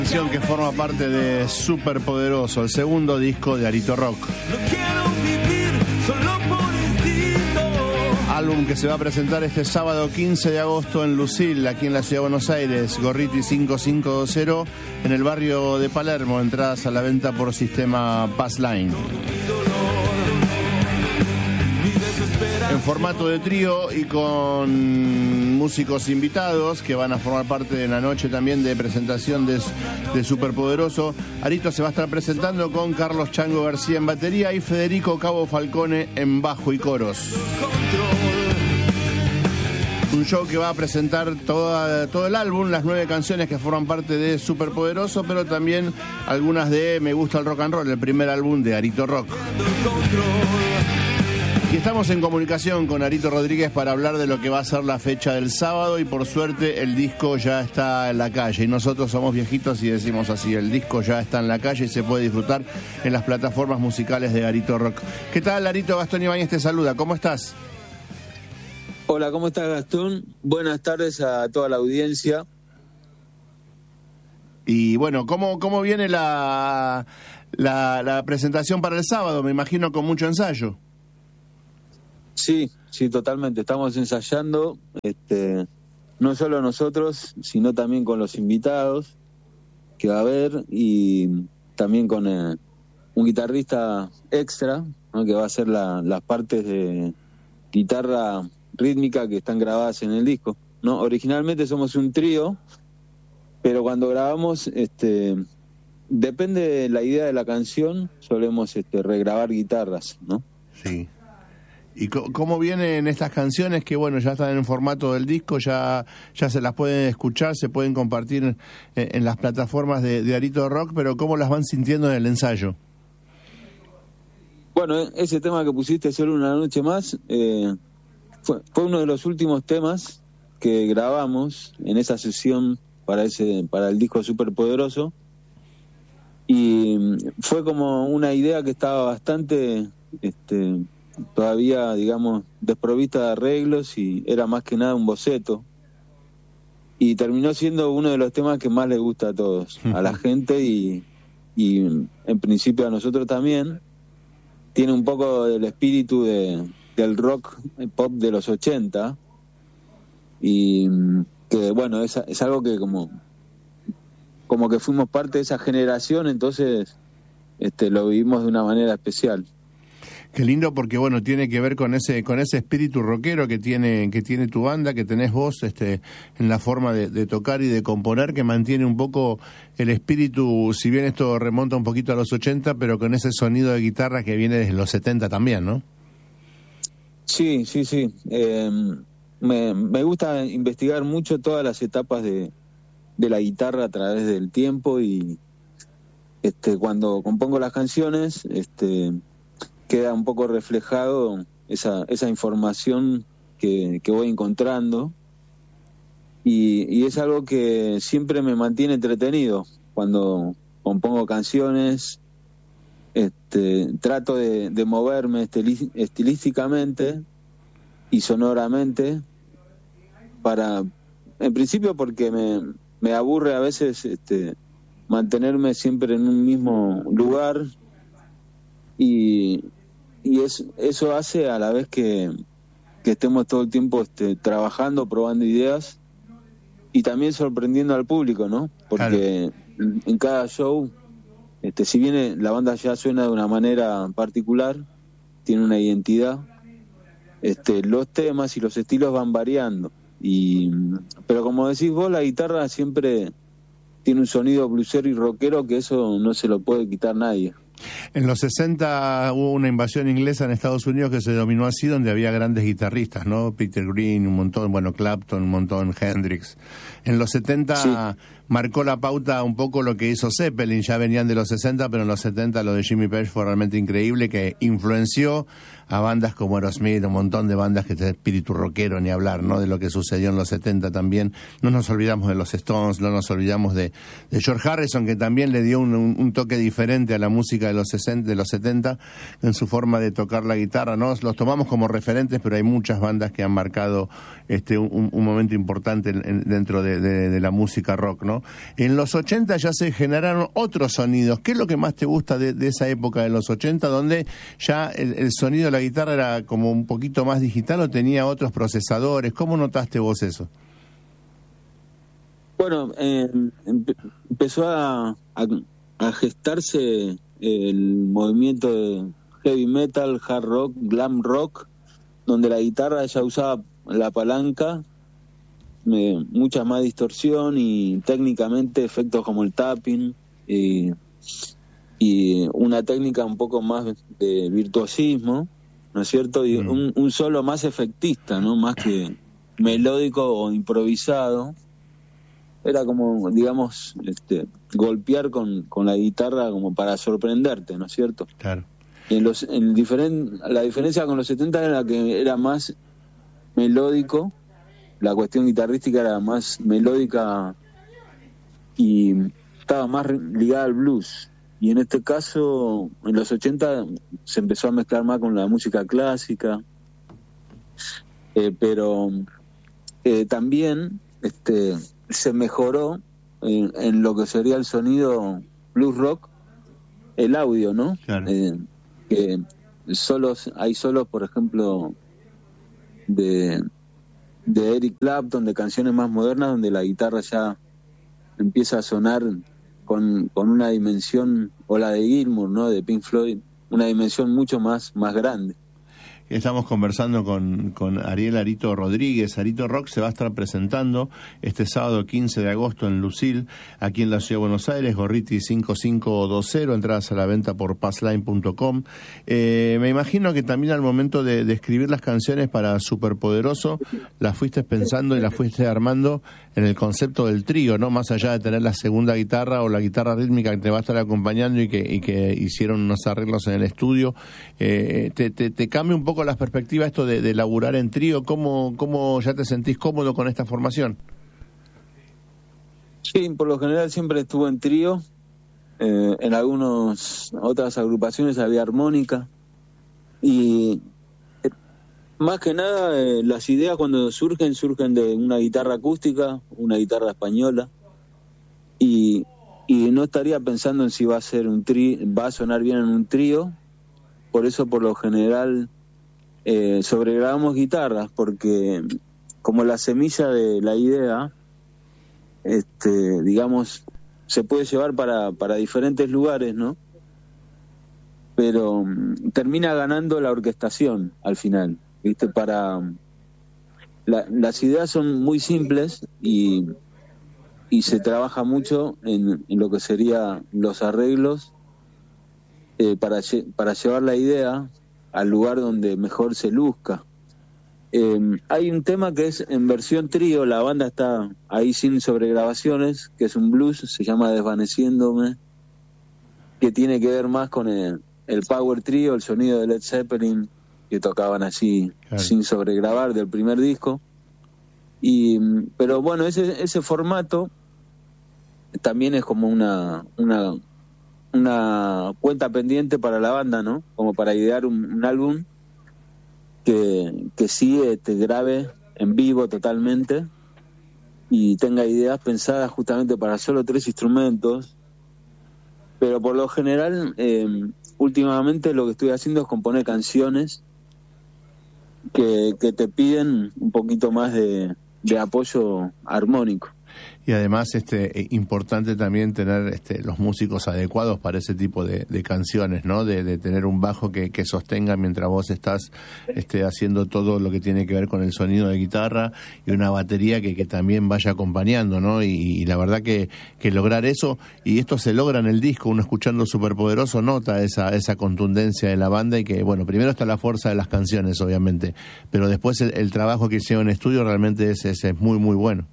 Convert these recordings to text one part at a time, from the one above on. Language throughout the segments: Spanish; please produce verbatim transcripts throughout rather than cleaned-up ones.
Canción que forma parte de Superpoderoso, el segundo disco de Arito Rock. No quiero vivir solo por instinto. Álbum que se va a presentar este sábado quince de agosto en Lucil, aquí en la ciudad de Buenos Aires, Gorriti cinco cinco dos cero, en el barrio de Palermo. Entradas a la venta por sistema Passline. En formato de trío y con músicos invitados que van a formar parte de la noche también de presentación de, de Superpoderoso. Arito se va a estar presentando con Carlos Chango García en batería y Federico Cabo Falcone en bajo y coros. Un show que va a presentar toda, todo el álbum, las nueve canciones que forman parte de Superpoderoso, pero también algunas de Me Gusta el Rock and Roll, el primer álbum de Arito Rock. Y estamos en comunicación con Arito Rodríguez para hablar de lo que va a ser la fecha del sábado, y por suerte el disco ya está en la calle, y nosotros somos viejitos y decimos así: el disco ya está en la calle y se puede disfrutar en las plataformas musicales de Arito Rock. ¿Qué tal, Arito? Gastón Ibáñez te saluda, ¿cómo estás? Hola, ¿cómo estás, Gastón? Buenas tardes a toda la audiencia. Y bueno, ¿cómo, cómo viene la, la, la presentación para el sábado? Me imagino con mucho ensayo. Sí, sí, totalmente. Estamos ensayando, este, no solo nosotros, sino también con los invitados que va a haber, y también con eh, un guitarrista extra, ¿no?, que va a hacer la, las partes de guitarra rítmica que están grabadas en el disco, ¿no? Originalmente somos un trío, pero cuando grabamos, este, depende de la idea de la canción, solemos este, regrabar guitarras, ¿no? Sí. ¿Y cómo vienen estas canciones que, bueno, ya están en formato del disco, ya ya se las pueden escuchar, se pueden compartir en, en las plataformas de, de Arito Rock, pero cómo las van sintiendo en el ensayo? Bueno, ese tema que pusiste, Solo una noche más, eh, fue, fue uno de los últimos temas que grabamos en esa sesión para ese para el disco Superpoderoso, y fue como una idea que estaba bastante... este todavía, digamos, desprovista de arreglos, y era más que nada un boceto, y terminó siendo uno de los temas que más le gusta a todos, a la gente, y, y en principio a nosotros también. Tiene un poco del espíritu de, del rock pop de los ochenta, y que bueno, es, es algo que como como que fuimos parte de esa generación, entonces este lo vivimos de una manera especial. Qué lindo, porque bueno, tiene que ver con ese con ese espíritu rockero que tiene que tiene tu banda, que tenés vos, este en la forma de, de tocar y de componer, que mantiene un poco el espíritu, si bien esto remonta un poquito a los ochenta, pero con ese sonido de guitarra que viene desde los setenta también, ¿no? Sí, sí, sí. Eh, me, me gusta investigar mucho todas las etapas de, de la guitarra a través del tiempo, y este cuando compongo las canciones, este queda un poco reflejado esa esa información que, que voy encontrando, y, y es algo que siempre me mantiene entretenido cuando compongo canciones. Este trato de, de moverme estil, estilísticamente y sonoramente, para, en principio porque me, me aburre a veces este mantenerme siempre en un mismo lugar, y y es, eso hace a la vez que, que estemos todo el tiempo este, trabajando, probando ideas, y también sorprendiendo al público, ¿no? Porque claro, en, en cada show, este, si bien la banda ya suena de una manera particular, tiene una identidad, este, los temas y los estilos van variando, y pero como decís vos, la guitarra siempre tiene un sonido bluesero y rockero, que eso no se lo puede quitar nadie. En los sesenta hubo una invasión inglesa en Estados Unidos que se denominó así, donde había grandes guitarristas, ¿no? Peter Green, un montón, bueno, Clapton, un montón, Hendrix. En los setenta sí, marcó la pauta un poco lo que hizo Zeppelin, ya venían de los sesenta, pero en los setenta lo de Jimmy Page fue realmente increíble, que influenció a bandas como Aerosmith, un montón de bandas que tienen espíritu rockero, ni hablar, ¿no? De lo que sucedió en los setenta también. No nos olvidamos de los Stones, no nos olvidamos de, de George Harrison, que también le dio un, un, un toque diferente a la música de los sesenta, de los setenta, en su forma de tocar la guitarra, ¿no? Los tomamos como referentes, pero hay muchas bandas que han marcado este un, un momento importante en, en, dentro de, de, de la música rock, ¿no? ¿no? En los ochenta ya se generaron otros sonidos. ¿Qué es lo que más te gusta de, de esa época de los ochenta, donde ya el, el sonido de la guitarra era como un poquito más digital o tenía otros procesadores? ¿Cómo notaste vos eso? Bueno, eh, empe- empezó a, a, a gestarse el movimiento de heavy metal, hard rock, glam rock, donde la guitarra ya usaba la palanca, eh, mucha más distorsión y técnicamente efectos como el tapping y, y una técnica un poco más de virtuosismo, ¿no es cierto? Y un, un solo más efectista, ¿no? Más que melódico o improvisado. Era como, digamos, este, golpear con, con la guitarra como para sorprenderte, ¿no es cierto? Claro. En los, en diferen, la diferencia con los setenta era que era más melódico, la cuestión guitarrística era más melódica y estaba más ligada al blues. Y en este caso, en los ochenta se empezó a mezclar más con la música clásica, eh, pero eh, también este se mejoró en, en lo que sería el sonido blues rock, el audio, ¿no? Claro. Eh, que solos, hay solos, por ejemplo, de, de Eric Clapton, de canciones más modernas, donde la guitarra ya empieza a sonar con, con una dimensión, o la de Gilmour, ¿no? De Pink Floyd, una dimensión mucho más, más grande. Estamos conversando con, con Ariel Arito Rodríguez. Arito Rock se va a estar presentando este sábado quince de agosto en Lucil, aquí en la Ciudad de Buenos Aires, Gorriti cinco cinco dos cero, entradas a la venta por passline punto com. Eh, me imagino que también al momento de, de escribir las canciones para Superpoderoso, las fuiste pensando y las fuiste armando en el concepto del trío, ¿no? Más allá de tener la segunda guitarra o la guitarra rítmica que te va a estar acompañando y que, y que hicieron unos arreglos en el estudio, eh, te, te, te cambia un poco las perspectivas esto de, de laburar en trío. ¿Cómo, ¿Cómo ya te sentís cómodo con esta formación? Sí, por lo general siempre estuve en trío. Eh, en algunas otras agrupaciones había armónica. Y eh, más que nada, eh, las ideas cuando surgen, surgen de una guitarra acústica, una guitarra española. Y, y no estaría pensando en si va a ser un tri, va a sonar bien en un trío. Por eso, por lo general, eh, sobregrabamos guitarras, porque como la semilla de la idea, este, digamos, se puede llevar para, para diferentes lugares, ¿no? Pero um, termina ganando la orquestación al final, ¿viste? Para um, la, las ideas son muy simples y, y se trabaja mucho en, en lo que serían los arreglos eh, para, lle- para llevar la idea al lugar donde mejor se luzca. Eh, hay un tema que es en versión trío, la banda está ahí sin sobregrabaciones, que es un blues, se llama Desvaneciéndome, que tiene que ver más con el, el power trio, el sonido de Led Zeppelin, que tocaban así, claro, sin sobregrabar, del primer disco. Y pero bueno, ese ese formato también es como una una una cuenta pendiente para la banda, ¿no? Como para idear un, un álbum que, que sí te grabe en vivo totalmente y tenga ideas pensadas justamente para solo tres instrumentos. Pero por lo general, eh, últimamente lo que estoy haciendo es componer canciones que, que te piden un poquito más de, de apoyo armónico. Y además este importante también tener este, los músicos adecuados para ese tipo de, de canciones, ¿no? De, de tener un bajo que, que sostenga mientras vos estás este, haciendo todo lo que tiene que ver con el sonido de guitarra, y una batería que, que también vaya acompañando, ¿no? Y, y la verdad que, que lograr eso, y esto se logra en el disco, uno escuchando Superpoderoso nota esa, esa contundencia de la banda, y que, bueno, primero está la fuerza de las canciones, obviamente, pero después el, el trabajo que hicieron en estudio realmente es, es, es muy, muy bueno.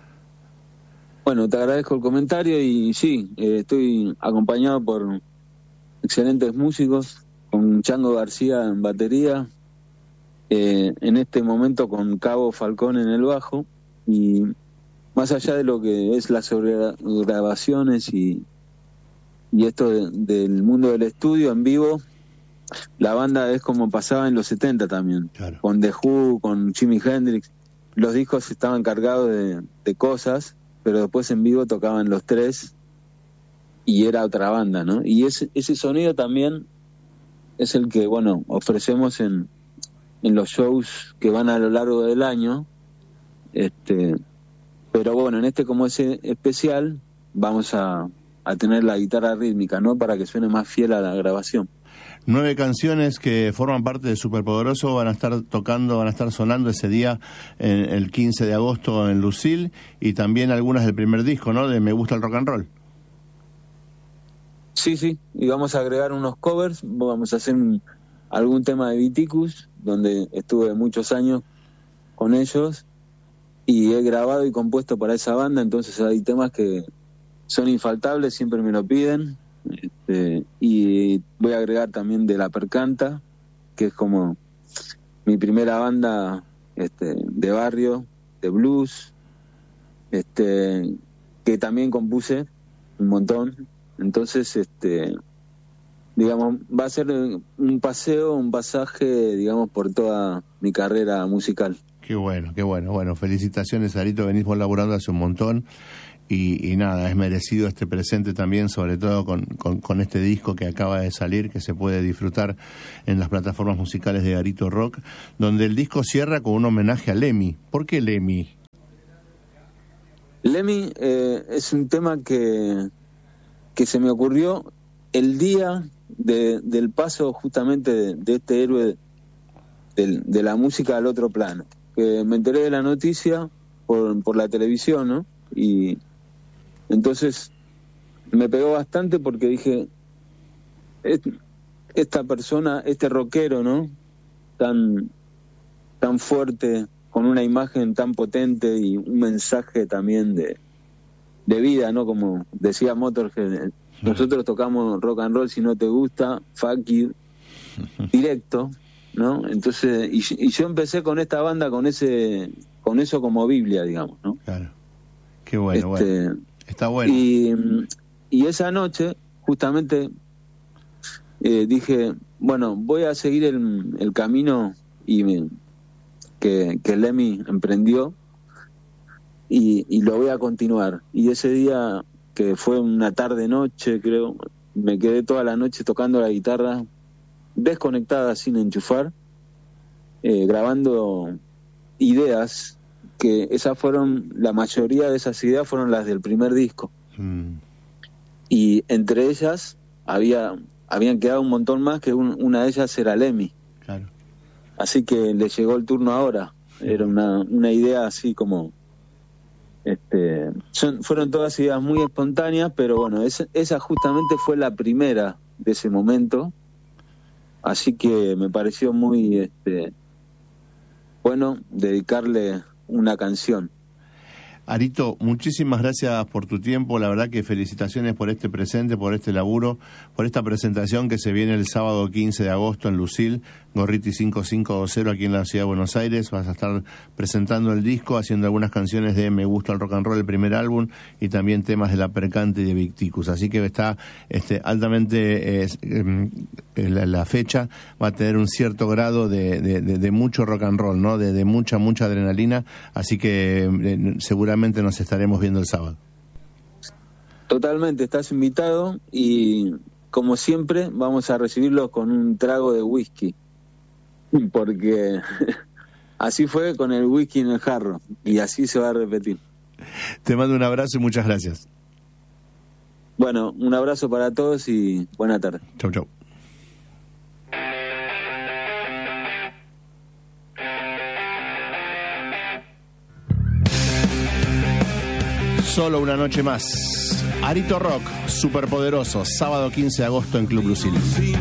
Bueno, te agradezco el comentario y sí, eh, estoy acompañado por excelentes músicos, con Chango García en batería, eh, en este momento con Cabo Falcón en el bajo, y más allá de lo que es las sobregrabaciones y, y esto de, del mundo del estudio en vivo, la banda es como pasaba en los setenta también, claro, con The Who, con Jimi Hendrix. Los discos estaban cargados de, de cosas, pero después en vivo tocaban los tres y era otra banda, ¿no? Y ese, ese sonido también es el que, bueno, ofrecemos en, en los shows que van a lo largo del año, este, pero bueno, en este como ese especial vamos a, a tener la guitarra rítmica, ¿no? Para que suene más fiel a la grabación. Nueve canciones que forman parte de Superpoderoso van a estar tocando, van a estar sonando ese día, en, el quince de agosto en Lucil, y también algunas del primer disco, ¿no? De Me Gusta el Rock and Roll. Sí, sí, y vamos a agregar unos covers, vamos a hacer un, algún tema de Viticus, donde estuve muchos años con ellos, y he grabado y compuesto para esa banda, entonces hay temas que son infaltables, siempre me lo piden. Este, y voy a agregar también de La Percanta, que es como mi primera banda este, de barrio, de blues, este, que también compuse un montón. Entonces, este, digamos, va a ser un paseo, un pasaje, digamos, por toda mi carrera musical. Qué bueno, qué bueno. Bueno, felicitaciones, Arito, venís vos laburando hace un montón. Y, y nada, es merecido este presente también, sobre todo con, con, con este disco que acaba de salir, que se puede disfrutar en las plataformas musicales de Garito Rock, donde el disco cierra con un homenaje a Lemmy. ¿Por qué Lemmy? Lemmy eh, es un tema que, que se me ocurrió el día de, del paso justamente de, de este héroe de, de la música al otro plano. Que me enteré de la noticia por, por la televisión, ¿no? Y entonces me pegó bastante porque dije, esta persona, este rockero, ¿no? Tan, tan fuerte, con una imagen tan potente y un mensaje también de, de vida, ¿no? Como decía Motorhead, nosotros tocamos rock and roll, si no te gusta, fuck you, directo, ¿no? Entonces, y, y yo empecé con esta banda con ese, con eso como Biblia, digamos, ¿no? Claro. Qué bueno, este, bueno. Está bueno. Y, y esa noche, justamente, eh, dije, bueno, voy a seguir el, el camino y me, que, que Lemmy emprendió y, y lo voy a continuar. Y ese día, que fue una tarde-noche, creo, me quedé toda la noche tocando la guitarra, desconectada, sin enchufar, eh, grabando ideas, que esas fueron, la mayoría de esas ideas fueron las del primer disco. Mm. Y entre ellas había habían quedado un montón más, que un, una de ellas era Lemmy. Claro. Así que le llegó el turno ahora. Era una, una idea así como... este son, fueron todas ideas muy espontáneas, pero bueno, esa, esa justamente fue la primera de ese momento. Así que me pareció muy este bueno dedicarle una canción. Arito, muchísimas gracias por tu tiempo, la verdad que felicitaciones por este presente, por este laburo, por esta presentación que se viene el sábado quince de agosto en Lucil, Gorriti cinco cinco cero aquí en la ciudad de Buenos Aires. Vas a estar presentando el disco, haciendo algunas canciones de Me Gusta el Rock and Roll, el primer álbum, y también temas de La Percante y de Viticus, así que está este, altamente eh, eh, la, la fecha va a tener un cierto grado de, de, de, de mucho rock and roll, ¿no? De, de mucha, mucha adrenalina, así que eh, seguramente nos estaremos viendo el sábado. Totalmente, estás invitado y como siempre vamos a recibirlo con un trago de whisky, porque así fue con el whisky en el jarro y así se va a repetir. Te mando un abrazo y muchas gracias. Bueno, un abrazo para todos y buena tarde. Chau, chau. Solo una noche más. Arito Rock, Superpoderoso, sábado quince de agosto en Club Lucil.